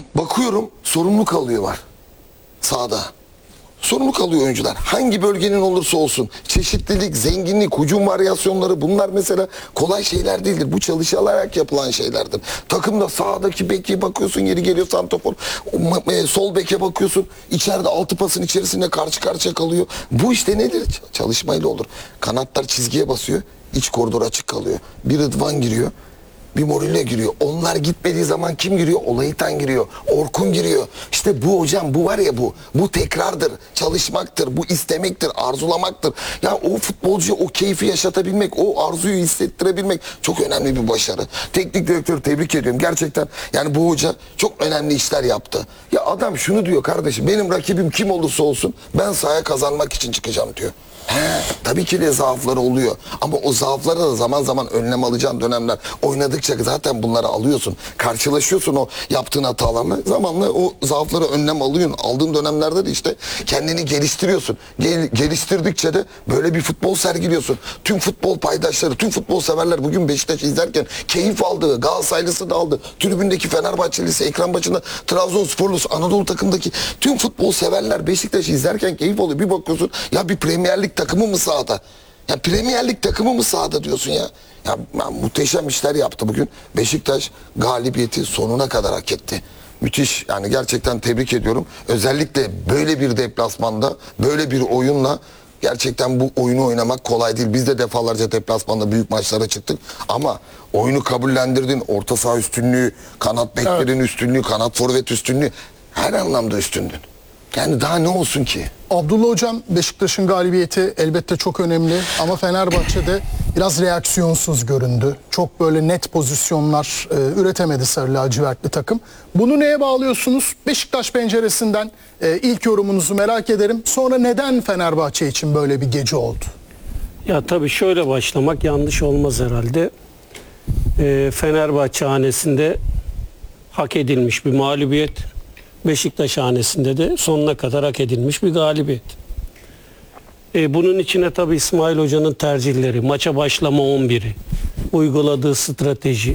Bakıyorum sorumluluk alıyorlar sahada. Sorumluluk alıyor oyuncular. Hangi bölgenin olursa olsun. Çeşitlilik, zenginlik, hücum varyasyonları bunlar mesela kolay şeyler değildir. Bu çalışılarak yapılan şeylerdir. Takımda sağdaki beke bakıyorsun, yeri geliyor santrafor. Sol beke bakıyorsun. İçeride altı pasın içerisinde karşı karşıya kalıyor. Bu işte nedir? Çalışmayla olur. Kanatlar çizgiye basıyor. İç koridor açık kalıyor. Bir Rıdvan giriyor. Bir Mourinho giriyor. Onlar gitmediği zaman kim giriyor? Olaytan giriyor. Orkun giriyor. İşte bu hocam, bu var ya bu. Bu tekrardır. Çalışmaktır. Bu istemektir. Arzulamaktır. Ya o futbolcuya o keyfi yaşatabilmek, o arzuyu hissettirebilmek çok önemli bir başarı. Teknik direktörü tebrik ediyorum. Gerçekten yani bu hoca çok önemli işler yaptı. Ya adam şunu diyor kardeşim. Benim rakibim kim olursa olsun ben sahaya kazanmak için çıkacağım diyor. Tabii ki de zaafları oluyor. Ama o zaaflara da zaman zaman önlem alacağın dönemler. Oynadıkça zaten bunları alıyorsun. Karşılaşıyorsun o yaptığın hatalarla. Zamanla o zaaflara önlem alıyorsun. Aldığın dönemlerde de işte kendini geliştiriyorsun. Geliştirdikçe de böyle bir futbol sergiliyorsun. Tüm futbol paydaşları, tüm futbol severler bugün Beşiktaş izlerken keyif aldı. Galatasaraylısı da aldı. Tribündeki Fenerbahçelisi, ekran başında Trabzonsporlusu, Anadolu takımdaki tüm futbol severler Beşiktaş izlerken keyif alıyor. Bir bakıyorsun ya bir Premier Lig takımı mı sahada? Ya Premier Lig takımı mı sahada diyorsun ya? Ya muhteşem işler yaptı bugün. Beşiktaş galibiyeti sonuna kadar hak etti. Müthiş. Yani gerçekten tebrik ediyorum. Özellikle böyle bir deplasmanda, böyle bir oyunla gerçekten bu oyunu oynamak kolay değil. Biz de defalarca deplasmanda büyük maçlara çıktık. Ama oyunu kabullendirdin. Orta saha üstünlüğü, kanat beklerin üstünlüğü, kanat forvet üstünlüğü. Her anlamda üstündün. Yani daha ne olsun ki? Abdullah Hocam, Beşiktaş'ın galibiyeti elbette çok önemli ama Fenerbahçe'de biraz reaksiyonsuz göründü. Çok böyle net pozisyonlar üretemedi sarı lacivertli takım. Bunu neye bağlıyorsunuz? Beşiktaş penceresinden ilk yorumunuzu merak ederim. Sonra neden Fenerbahçe için böyle bir gece oldu? Ya tabii şöyle başlamak yanlış olmaz herhalde. Fenerbahçe hanesinde hak edilmiş bir mağlubiyet. Beşiktaş hanesinde de sonuna kadar hak edilmiş bir galibiyet. Bunun içine tabii İsmail Hoca'nın tercihleri, maça başlama 11'i, uyguladığı strateji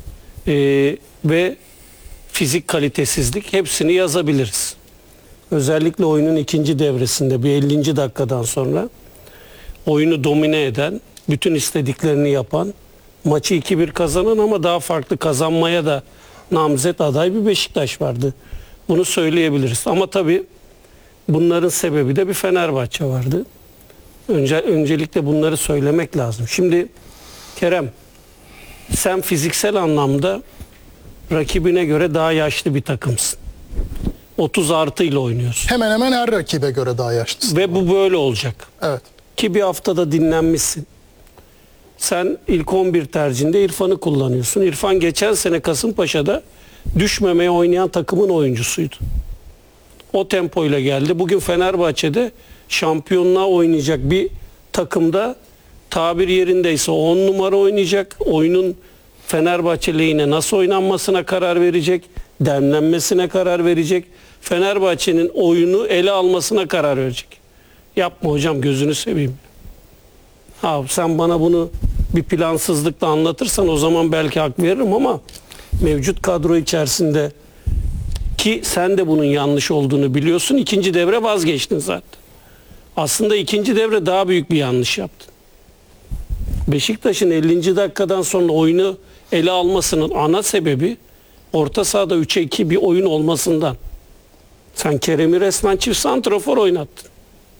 ve fizik kalitesizlik hepsini yazabiliriz. Özellikle oyunun ikinci devresinde bir 50. dakikadan sonra oyunu domine eden, bütün istediklerini yapan, maçı 2-1 kazanan ama daha farklı kazanmaya da namzet aday bir Beşiktaş vardı. Bunu söyleyebiliriz. Ama tabii bunların sebebi de bir Fenerbahçe vardı. Öncelikle bunları söylemek lazım. Şimdi Kerem, sen fiziksel anlamda rakibine göre daha yaşlı bir takımsın. 30 artı ile oynuyorsun. Hemen hemen her rakibe göre daha yaşlısın. Ve bu böyle olacak. Evet. Ki bir haftada dinlenmişsin. Sen ilk 11 tercihinde İrfan'ı kullanıyorsun. İrfan geçen sene Kasımpaşa'da düşmemeye oynayan takımın oyuncusuydu. O tempoyla geldi. Bugün Fenerbahçe'de şampiyonluğa oynayacak bir takımda tabir yerindeyse 10 numara oynayacak. Oyunun Fenerbahçe lehine nasıl oynanmasına karar verecek. Demlenmesine karar verecek. Fenerbahçe'nin oyunu ele almasına karar verecek. Yapma hocam, gözünü seveyim. Ha, sen bana bunu bir plansızlıkla anlatırsan o zaman belki hak veririm ama mevcut kadro içerisinde ki sen de bunun yanlış olduğunu biliyorsun. İkinci devre vazgeçtin zaten. Aslında ikinci devre daha büyük bir yanlış yaptın. Beşiktaş'ın 50. dakikadan sonra oyunu ele almasının ana sebebi orta sahada 3'e 2 bir oyun olmasından. Sen Kerem'i resmen çift santrafor oynattın.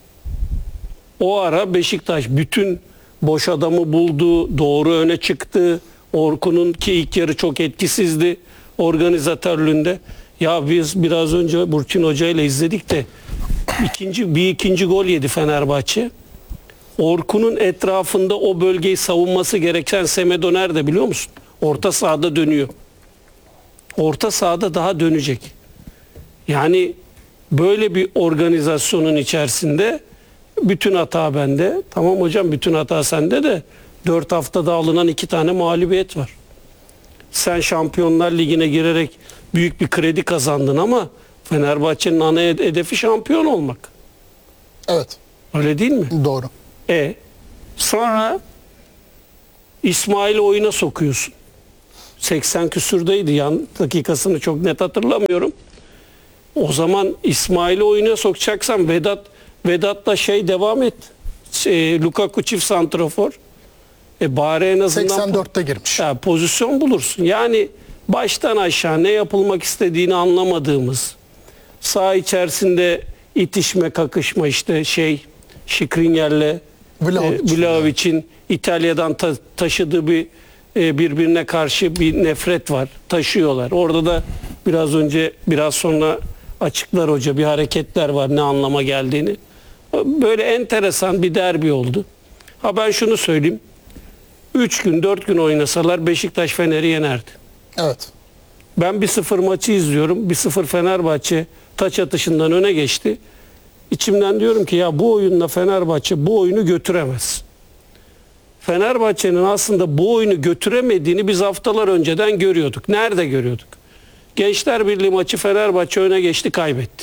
O ara Beşiktaş bütün boş adamı buldu, doğru öne çıktı. Orkun'un ki ilk yarı çok etkisizdi organizatörlüğünde. Ya biz biraz önce Burçin Hoca ile izledik de ikinci gol yedi Fenerbahçe. Orkun'un etrafında o bölgeyi savunması gereken Semedo nerede biliyor musun? Orta sahada dönüyor. Orta sahada daha dönecek. Yani böyle bir organizasyonun içerisinde bütün hata bende. Tamam hocam, bütün hata sende de 4 haftada alınan 2 tane mağlubiyet var. Sen Şampiyonlar Ligi'ne girerek büyük bir kredi kazandın ama Fenerbahçe'nin ana hedefi şampiyon olmak. Evet. Öyle değil mi? Doğru. Sonra İsmail'i oyuna sokuyorsun. 80 küsürdeydi. Yan dakikasını çok net hatırlamıyorum. O zaman İsmail'i oyuna sokacaksan Vedat'la devam et. Lukaku çift santrafor. Bari en azından 84'te girmiş. pozisyon bulursun. Yani baştan aşağı ne yapılmak istediğini anlamadığımız, saha içerisinde itişme, kakışma Skriniar'le Vlahovic'in İtalya'dan taşıdığı birbirine karşı bir nefret var. Taşıyorlar. Orada da biraz sonra açıklar hoca, bir hareketler var ne anlama geldiğini. Böyle enteresan bir derbi oldu. Ben şunu söyleyeyim. 3 gün 4 gün oynasalar Beşiktaş Fener'i yenerdi. Evet. Ben 1-0 maçı izliyorum. 1-0 Fenerbahçe taç atışından öne geçti. İçimden diyorum ki ya bu oyunla Fenerbahçe bu oyunu götüremez. Fenerbahçe'nin aslında bu oyunu götüremediğini biz haftalar önceden görüyorduk. Nerede görüyorduk? Gençler Birliği maçı Fenerbahçe öne geçti, kaybetti.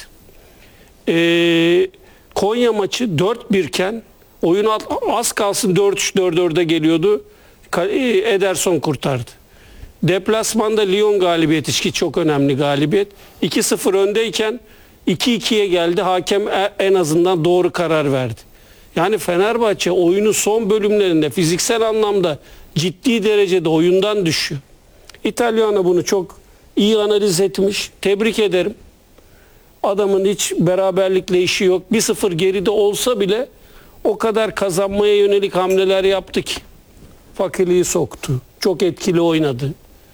Konya maçı 4-1 iken oyun az kalsın 4-3 4-4'e geliyordu. Ederson kurtardı. Deplasmanda Lyon galibiyeti ki çok önemli galibiyet. 2-0 öndeyken 2-2'ye geldi. Hakem en azından doğru karar verdi. Yani Fenerbahçe oyunu son bölümlerinde fiziksel anlamda ciddi derecede oyundan düşüyor. İtalyan'a bunu çok iyi analiz etmiş. Tebrik ederim. Adamın hiç beraberlikle işi yok. 1-0 geride olsa bile o kadar kazanmaya yönelik hamleler yaptı ki. Fakirliği soktu. Çok etkili oynadı.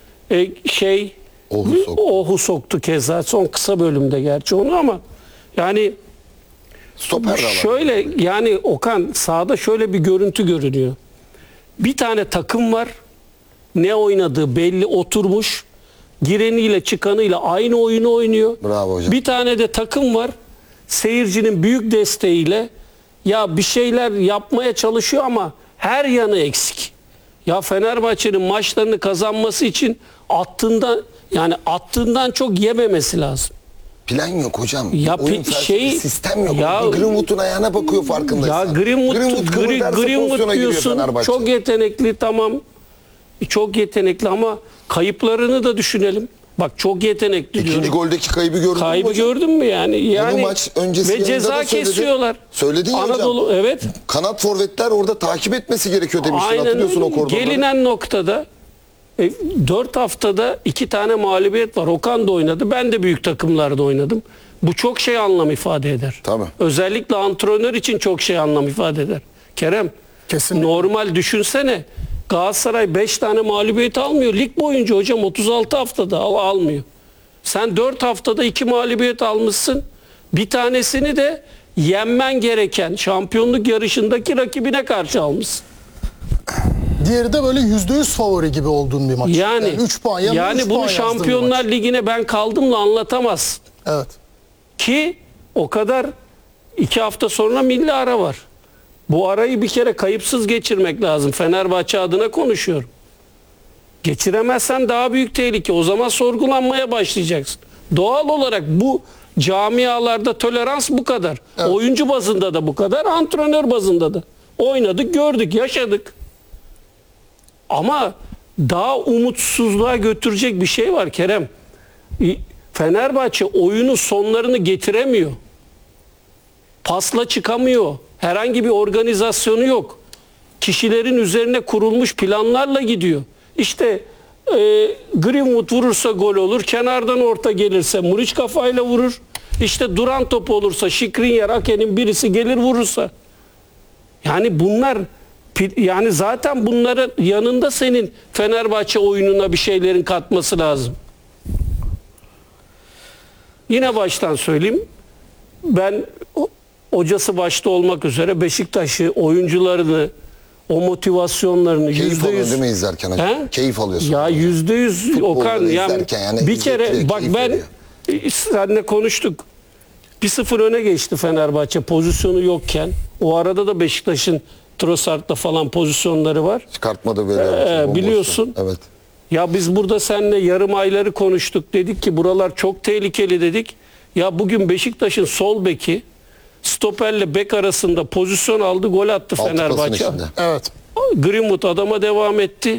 Ohu soktu keza. Son kısa bölümde gerçi onu ama yani Stoper de var. şöyle yani Okan sahada şöyle bir görüntü görünüyor. Bir tane takım var. Ne oynadığı belli, oturmuş. Gireniyle çıkanıyla aynı oyunu oynuyor. Bravo hocam. Bir tane de takım var. Seyircinin büyük desteğiyle ya bir şeyler yapmaya çalışıyor ama her yanı eksik. Ya Fenerbahçe'nin maçlarını kazanması için attığından çok yememesi lazım. Plan yok hocam. Ya Oyun felsefesi, sistem yok. ya- Greenwood'un ayağına bakıyor farkındaysan. Ya Greenwood diyorsun. Çok yetenekli, tamam. Çok yetenekli ama kayıplarını da düşünelim. Bak çok yetenekli diyorum. İkinci goldeki kaybı gördün mü Kaybı hocam? gördün mü yani? Yani maç öncesi ve yayında ceza da söyledi. kesiyorlar. Söyledin ya Anadolu hocam. evet. Kanat forvetler orada takip etmesi gerekiyor demiştin. Aynen Hatırlıyorsun öyle. o koridorda. Gelinen noktada 4 haftada 2 tane mağlubiyet var. Okan da oynadı. Ben de büyük takımlarda oynadım. Bu çok anlam ifade eder. Tabii. Özellikle antrenör için çok anlam ifade eder. Kerem, Kesinlikle. normal düşünsene. Galatasaray 5 tane mağlubiyet almıyor. Lig boyunca hocam 36 haftada almıyor. Sen 4 haftada 2 mağlubiyet almışsın. Bir tanesini de yenmen gereken şampiyonluk yarışındaki rakibine karşı almışsın. Diğeri de böyle %100 favori gibi olduğun bir maç. Yani 3 puan yanında, yani 3 bunu puan yazdığın bir Şampiyonlar maç. Ligi'ne ben kaldımla anlatamazsın. Evet. Ki o kadar 2 hafta sonra milli ara var. Bu arayı bir kere kayıpsız geçirmek lazım. Fenerbahçe adına konuşuyorum. Geçiremezsen daha büyük tehlike. O zaman sorgulanmaya başlayacaksın. Doğal olarak bu camialarda tolerans bu kadar. Evet. Oyuncu bazında da bu kadar, antrenör bazında da. Oynadık, gördük, yaşadık. Ama daha umutsuzluğa götürecek bir şey var Kerem. Fenerbahçe oyunu sonlarını getiremiyor. Pasla çıkamıyor. Herhangi bir organizasyonu yok. Kişilerin üzerine kurulmuş planlarla gidiyor. İşte Greenwood vurursa gol olur. Kenardan orta gelirse Muriç kafayla vurur. İşte duran top olursa Skriniar, Ake'nin birisi gelir vurursa. Yani bunlar yani zaten bunların yanında senin Fenerbahçe oyununa bir şeylerin katması lazım. Yine baştan söyleyeyim. Ben hocası başta olmak üzere Beşiktaş'ı, oyuncularını, o motivasyonlarını Keyif alıyorsun değil mi %100 izlerken hocam? He? Keyif alıyorsun. Ya %100 Futbolları Okan izlerken yani bir kere izletiyor, bak keyif ben veriyor. seninle konuştuk. 1-0 öne geçti Fenerbahçe pozisyonu yokken. O arada da Beşiktaş'ın Trossard'da falan pozisyonları var. Çıkartmadı böyle. Biliyorsun. Evet. Ya biz burada seninle yarım ayları konuştuk. Dedik ki buralar çok tehlikeli dedik. Ya bugün Beşiktaş'ın sol beki stoperle bek arasında pozisyon aldı, gol attı Altı pasın Fenerbahçe. içinde. Evet. Greenwood adama devam etti.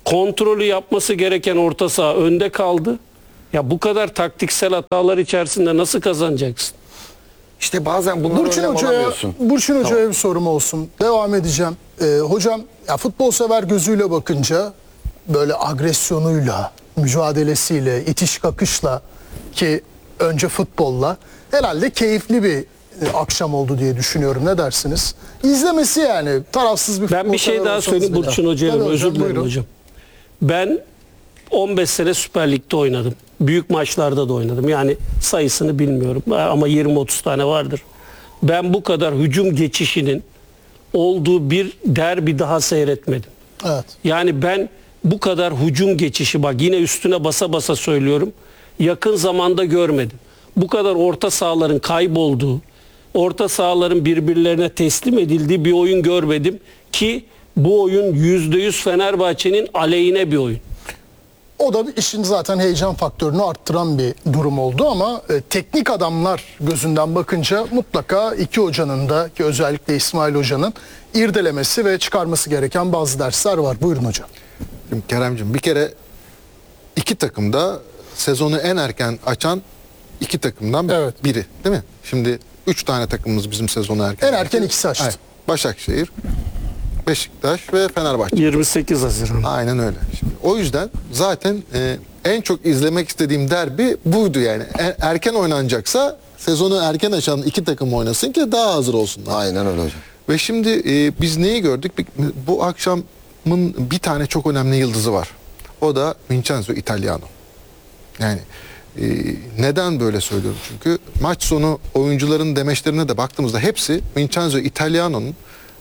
Kontrolü yapması gereken orta saha önde kaldı. Ya bu kadar taktiksel hatalar içerisinde nasıl kazanacaksın? İşte bazen bunları Burçin önlem Hoca'ya, alamıyorsun. Burçin Hoca'ya bir sorum olsun. Devam edeceğim. Hocam ya futbol sever gözüyle bakınca böyle agresyonuyla, mücadelesiyle, itiş kakışla ki önce futbolla herhalde keyifli bir akşam oldu diye düşünüyorum. Ne dersiniz? İzlemesi yani tarafsız bir futbol Ben bir şey sever daha olsanız söyleyeyim bile. Burçin Hoca'ya. Tabii Özür dilerim buyurun. hocam. Ben 15 sene Süper Lig'de oynadım. Büyük maçlarda da oynadım. Yani sayısını bilmiyorum ama 20-30 tane vardır. Ben bu kadar hücum geçişinin olduğu bir derbi daha seyretmedim. Evet. Yani ben bu kadar hücum geçişi, bak yine üstüne basa basa söylüyorum, yakın zamanda görmedim. Bu kadar orta sahaların kaybolduğu, orta sahaların birbirlerine teslim edildiği bir oyun görmedim ki bu oyun %100 Fenerbahçe'nin aleyhine bir oyun. O da işin zaten heyecan faktörünü arttıran bir durum oldu ama teknik adamlar gözünden bakınca mutlaka iki hocanın da ki özellikle İsmail Hoca'nın irdelemesi ve çıkarması gereken bazı dersler var. Buyurun hocam. Şimdi Kerem'cim bir kere iki takım da sezonu en erken açan iki takımdan Evet. biri değil mi? Şimdi 3 tane takımımız bizim sezonu erken. En erken ikisi açtı. Evet. Başakşehir, Beşiktaş ve Fenerbahçe. 28 Haziran. Aynen öyle. Şimdi, o yüzden zaten en çok izlemek istediğim derbi buydu yani. Erken oynanacaksa sezonu erken açan iki takım oynasın ki daha hazır olsunlar. Aynen öyle hocam. Ve şimdi biz neyi gördük? Bu akşamın bir tane çok önemli yıldızı var. O da Vincenzo Italiano. Yani neden böyle söylüyorum? Çünkü maç sonu oyuncuların demeçlerine de baktığımızda hepsi Vincenzo Italiano'nun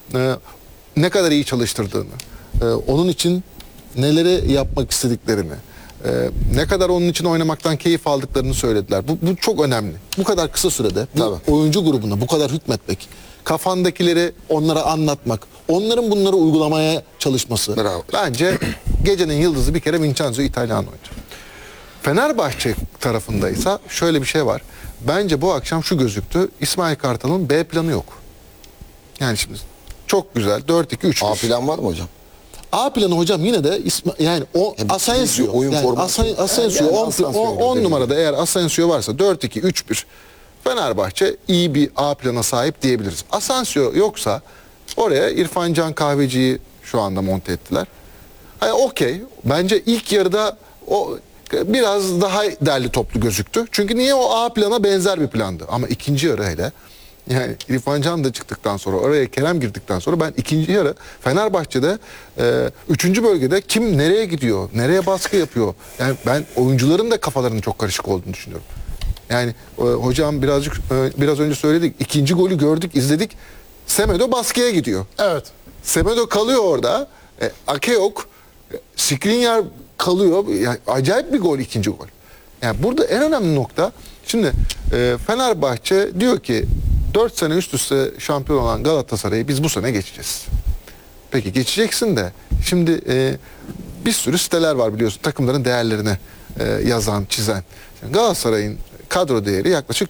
ne kadar iyi çalıştırdığını, onun için neleri yapmak istediklerini, ne kadar onun için oynamaktan keyif aldıklarını söylediler. Bu çok önemli. Bu kadar kısa sürede bu oyuncu grubuna bu kadar hükmetmek, kafandakileri onlara anlatmak, onların bunları uygulamaya çalışması. Bravo. Bence gecenin yıldızı bir kere Vincenzo Italiano'ydu. Fenerbahçe tarafındaysa şöyle bir şey var. Bence bu akşam şu gözüktü. İsmail Kartal'ın B planı yok. Yani şimdi çok güzel 4-2-3. A plan var mı hocam? A planı hocam yine de yani o bir Asensio oyun yani formatı. Asensio Yani 10 Asensio numarada eğer Asensio varsa 4-2-3-1 Fenerbahçe iyi bir A plana sahip diyebiliriz. Asensio yoksa oraya İrfan Can Kahveci'yi şu anda monte ettiler. Hani okey. Bence ilk yarıda o biraz daha derli toplu gözüktü. Çünkü niye o A plana benzer bir plandı. Ama ikinci yarı hele yani İrfan Can da çıktıktan sonra oraya Kerem girdikten sonra ben ikinci yarı Fenerbahçe'de 3. bölgede kim nereye gidiyor, nereye baskı yapıyor. Yani ben oyuncuların da kafalarının çok karışık olduğunu düşünüyorum. Yani hocam biraz önce söyledik. İkinci golü gördük, izledik. Semedo baskıya gidiyor. Evet. Semedo kalıyor orada. Ake yok. Skriniar kalıyor. Yani acayip bir gol, ikinci gol. Yani burada en önemli nokta şimdi Fenerbahçe diyor ki 4 sene üst üste şampiyon olan Galatasaray'ı biz bu sene geçeceğiz. Peki geçeceksin de şimdi bir sürü siteler var biliyorsun takımların değerlerini yazan, çizen. Şimdi Galatasaray'ın kadro değeri yaklaşık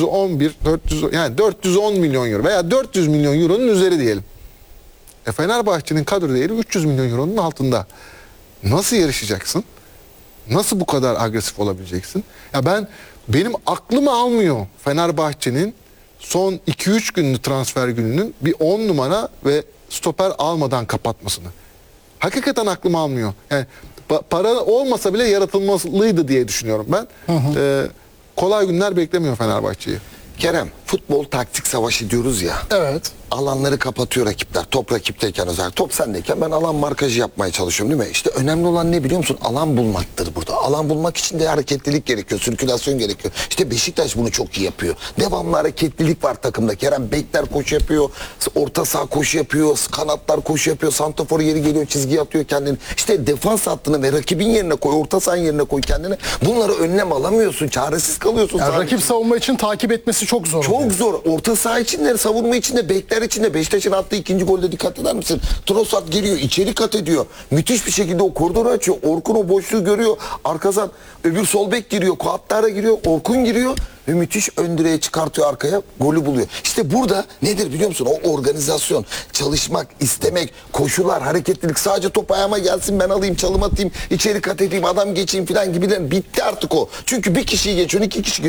410 milyon euro veya 400 milyon euronun üzeri diyelim. Fenerbahçe'nin kadro değeri 300 milyon euronun altında. Nasıl yarışacaksın? Nasıl bu kadar agresif olabileceksin? Ya benim aklım almıyor Fenerbahçe'nin son 2-3 günlük transfer gününün bir 10 numara ve stoper almadan kapatmasını. Hakikaten aklım almıyor. Yani para olmasa bile yaratılmalıydı diye düşünüyorum ben. Kolay günler beklemiyor Fenerbahçe'yi. Kerem, futbol taktik savaşı diyoruz ya. Evet. Alanları kapatıyor rakipler. Top rakipteyken özel. Top sendeyken ben alan markajı yapmaya çalışıyorum değil mi? İşte önemli olan ne biliyor musun? Alan bulmaktır burada. Alan bulmak için de hareketlilik gerekiyor. Sirkülasyon gerekiyor. İşte Beşiktaş bunu çok iyi yapıyor. Devamlı hareketlilik var takımda. Kerem bekler koşu yapıyor. Orta saha koşu yapıyor. Kanatlar koşu yapıyor. Santrafor yeri geliyor. Çizgiye atıyor kendini. İşte defans hattını ve rakibin yerine koy. Orta sahanın yerine koy kendini. Bunları önlem alamıyorsun. Çaresiz kalıyorsun. Yani rakip savunma için takip etmesi çok zor. Çok zor. Orta saha için de savunma için de bekler Fener için de Beşiktaş'ın attığı ikinci golde dikkat eder misin? Trossard geliyor, içeri kat ediyor. Müthiş bir şekilde o koridoru açıyor. Orkun o boşluğu görüyor. Arkadan öbür sol bek giriyor. Kuattara giriyor. Orkun giriyor. Ve müthiş ön direğe çıkartıyor arkaya. Golü buluyor. İşte burada nedir biliyor musun? O organizasyon, çalışmak, istemek, koşular, hareketlilik. Sadece top ayağıma gelsin, ben alayım, çalım atayım, içeri kat edeyim, adam geçeyim falan gibiler. Bitti artık o. Çünkü bir kişiyi geçiyorsun, 2 kişi